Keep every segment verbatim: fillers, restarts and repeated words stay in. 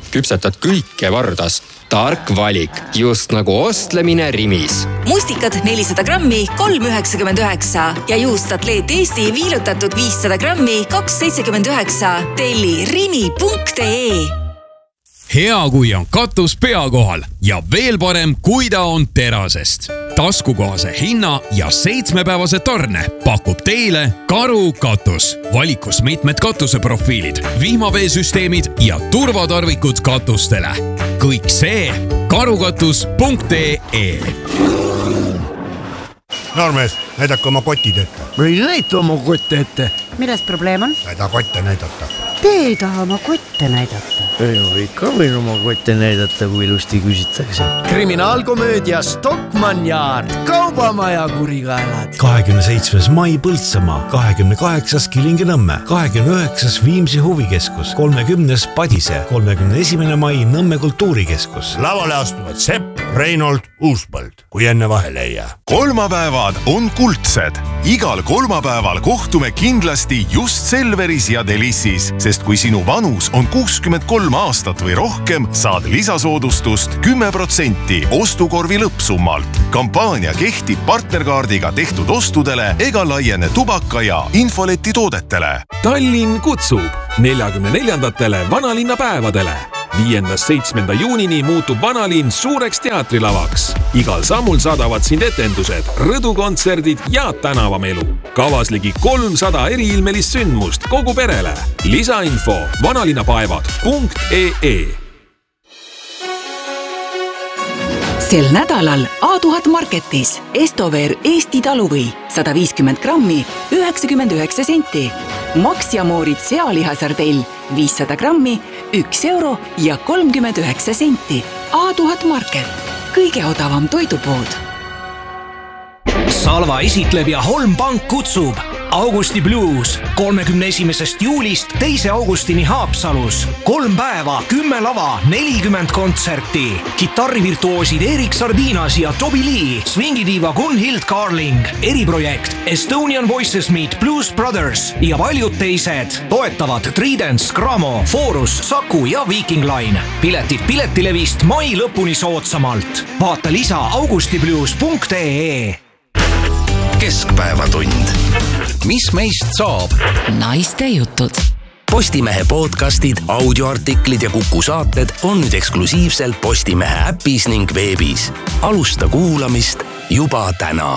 küpsetad kõike vardas. Tark valik, just nagu ostlemine Rimis. Mustikad nelisada grammi, kolm üheksakümmend üheksa ja juust Atleet Eesti viilutatud viissada grammi, kaks seitsekümmend üheksa. Telli rimi punkt ee. Hea, kui on katus pea kohal ja veel parem, kui ta on terasest. Taskukohase hinna ja seitsmepäevase tarne pakub teile Karu katus. Valikus mitmed katuseprofiilid, vihmaveesüsteemid ja turvatarvikud katustele. Kõik see karukatus punkt ee. Noormees, näidake oma kotid ette. Või näita oma kotte ette. Milles probleem on? Näida kotte näidata. Te ei taha oma kotte näidata. Ei ole ikka võin oma kotte näidata, kui ilusti küsitakse. Kriminaalkomöödia Stockmann Yard. Kaubamaja kurikaelad. kahekümne seitsmes mai Põltsamaa, kahekümne kaheksas Kilingi-Nõmme, kahekümne üheksas Viimsi huvikeskus, kolmekümnes Padise, kolmekümne esimene mai Nõmme kultuurikeskus. Lavale astuvad Sepp, Reinold, Uuspõld, kui enne vahele ei jää. Kolmapäevad on kuldsed. Igal kolmapäeval kohtume kindlasti just Selveris ja Delissis, sest kui sinu vanus on kuuskümmend kolm aastat või rohkem, saad lisasoodustust kümme protsenti ostukorvi lõppsummalt. Kampaania kehtib partnerkaardiga tehtud ostudele ega laiene tubaka ja infoleti toodetele. Tallinn kutsub neljakümne neljandatele vanalinna päevadele. Viiendast seitsmenda juunini muutub vanalinn suureks teatrilavaks. Igal sammul saadavad sind etendused, rõdukontserdid ja tänavamelu. Kavas ligi kolmsada eriilmelist sündmust kogu perele. Lisainfo vanalinnapäevad punkt ee. Sel nädalal A tuhat Marketis Estover Eesti taluvõi sada viiskümmend grammi, üheksakümmend üheksa senti. Max ja Moorid sealihasardell viissada grammi, üks euro ja kolmkümmend üheksa senti. A tuhat Market, kõige odavam toidupood. Salva esitleb ja Holm Pank kutsub Augusti Blues kolmekümne esimesest juulist teise augustini Haapsalus. Kolm päeva, kümme lava, nelikümmend kontserti. Kitarrivirtuoosid Erik Sardinas ja Toby Lee, swingidiiva Gunhild Carling, eriprojekt Estonian Voices Meet Blues Brothers ja paljud teised. Toetavad Tridents, Gramo, Forus, Saku ja Viking Line. Piletid piletilevist mai lõpuni soodsamalt. Vaata lisa augustiblues punkt ee. Keskpäevatund. Mis meist saab? Naiste jutud. Postimehe podcastid, audioartiklid ja Kuku saated on nüüd eksklusiivselt Postimehe äpis ning veebis. Alusta kuulamist juba täna.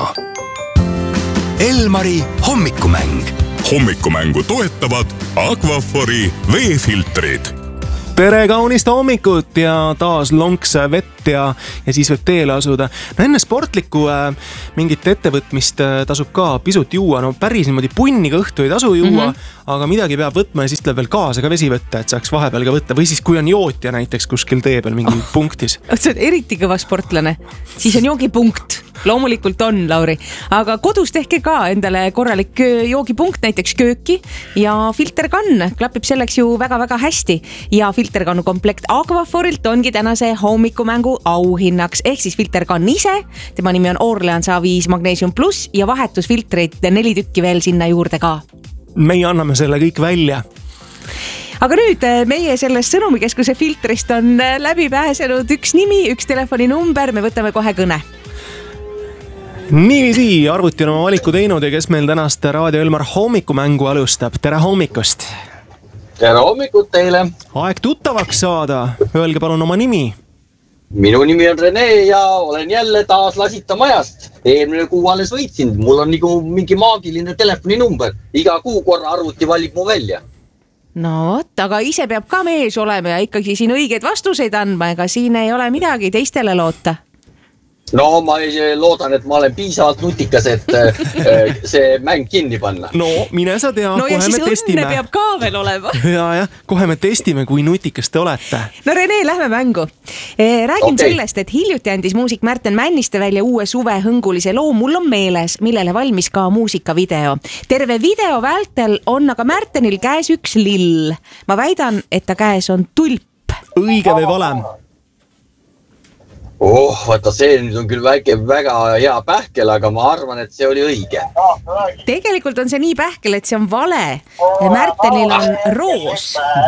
Elmari hommikumäng. Hommikumängu toetavad Aquafori veefiltrid. Tere kaunist hommikut ja taas lonks vett ja, ja siis võib teele asuda. No enne sportlikku äh, mingit ettevõtmist äh, tasub ka pisut juua. No päris niimoodi punniga õhtu ei tasu juua, mm-hmm. aga midagi peab võtma ja siis tuleb veel kaasa ka vesi võtta, et saaks vahepeal ka võtta. Või siis kui on jootja näiteks kuskil tee peal mingi oh. punktis. See on eriti kõva sportlane. Siis on joogipunkt. Loomulikult on, Lauri. Aga kodus tehke ka endale korralik joogipunkt, näiteks kööki ja filterkann klapib selleks ju väga-väga hästi. Ja filterkannu komplekt Aquaforilt ongi tänase hommikumängu auhinnaks. Ehk siis filterkann ise, tema nimi on Orleans A viis Magnesium Plus ja vahetusfiltreid neli tükki veel sinna juurde ka. Meie anname selle kõik välja. Aga nüüd meie sellest sõnumikeskuse filtrist on läbi pääsenud üks nimi, üks telefoninumber, me võtame kohe kõne. Niiviisi, arvuti on oma valiku teinud ja kes meil tänast Raadio Elmar hommikumängu alustab. Tere hommikust! Tere hommikut teile! Aeg tuttavaks saada. Öelge palun oma nimi. Minu nimi on Rene ja olen jälle taas lasita majast. Eelmine kuu alles võitsin. Mul on nagu mingi maagiline telefoninumber. Iga kuu korra arvuti valib mu välja. No vot, aga ise peab ka mees olema ja ikkagi siin õigeid vastuseid andma, ega siin ei ole midagi teistele loota. No ma loodan, et ma olen piisavalt nutikas, et see mäng kinni panna. No mine sa tea, no, kohe me testime. No ja siis õnne peab ka veel olema. Ja, ja, kohe me testime, kui nutikas te olete. No Rene, lähme mängu. Räägin okay. sellest, et hiljuti andis muusik Märten Männiste välja uue suve hõngulise loo Mul on meeles, millele valmis ka muusikavideo. Terve video vältel on aga Märtenil käes üks lill. Ma väidan, et ta käes on tulp. Õige või vale? Oh, vaata see nüüd on küll väike, väga hea pähkel, aga ma arvan, et see oli õige. Tegelikult on see nii pähkel, et see on vale. Märtenil on roos.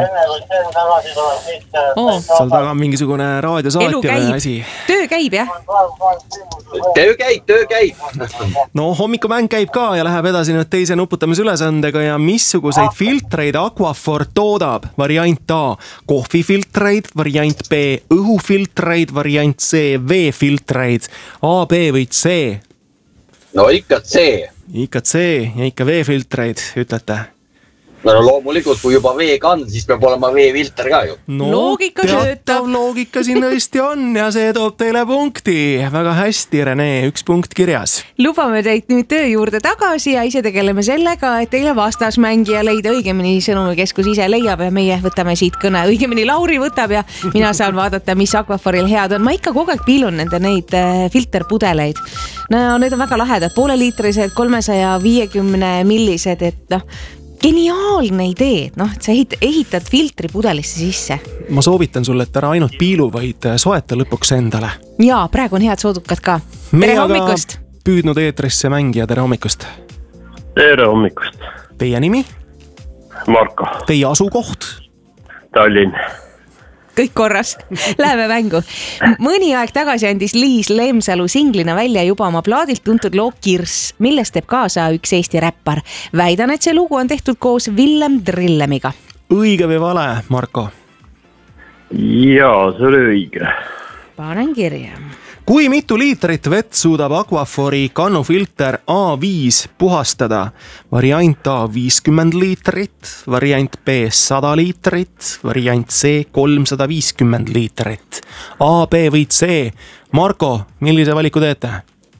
Oh. Seal taga on mingisugune raadiosaatja asi. Töö käib, jah? Töö käib, töö käib. No hommikumäng käib ka ja läheb edasi nüüd teise nuputamise ülesandega ja missuguseid filtreid Aquaphor toodab? Variant A, kohvifiltreid, variant B, õhufiltreid, variant C, veefiltreid, A, B või C? No ikka C. Ikka C ja ikka veefiltreid, ütlete? No loomulikult, kui juba veega on, siis peab olema veefilter ka ju. No, loogika töötab. Loogika siin tõesti on ja see toob teile punkti. Väga hästi, Rene, üks punkt kirjas. Lubame teid nüüd töö juurde tagasi ja ise tegeleme sellega, et teile vastasmängija leida õigemini sõnumikeskus ise leiab ja meie võtame siit kõne. Õigemini Lauri võtab ja mina saan vaadata, mis Aquaphoril head on. Ma ikka kogu aeg piilun nende neid filterpudeleid. No need on väga lahedad, pooleliitrised, kolmesaja viiekümne millised, et noh, geniaalne idee, noh, et sa ehitad filtri pudelisse sisse. Ma soovitan sulle, et ära ainult piilu, vaid soeta lõpuks endale. Jaa, praegu on head soodukad ka. Tere hommikust! Püüdnud eetrisse mängija, tere hommikust! Tere hommikust! Teie nimi? Marko. Teie asukoht? Tallinn. Kõik korras. Läheme mängu. Mõni aeg tagasi andis Liis Lemsalu singlina välja juba oma plaadilt tuntud loo Kirss, millest teeb kaasa üks Eesti räppar. Väidan, et see lugu on tehtud koos Villem Drillemiga. Õige või vale, Marko? Jaa, see oli õige. Panen kirja. Kui mitu liitrit vett suudab Aquaphori kannufilter A viis puhastada? Variant A viiskümmend liitrit, variant B sada liitrit, variant C kolmsada viiskümmend liitrit. A, B või C? Marko, millise valiku teete?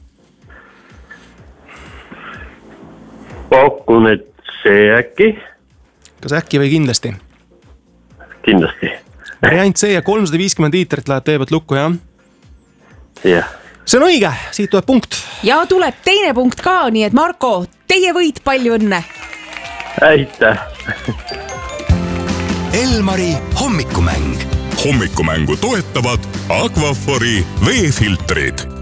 Pakun, et C äkki. Kas äkki või kindlasti? Kindlasti. Variant C ja kolmsada viiskümmend liitrit läheb teie pealt lukku, jah? Yeah. See on õige, siit tuleb punkt. Ja tuleb teine punkt ka, nii et Marko, teie võit, palju õnne. Aitäh. Elmari hommikumäng. Hommikumängu toetavad Aquaphori veefiltrid.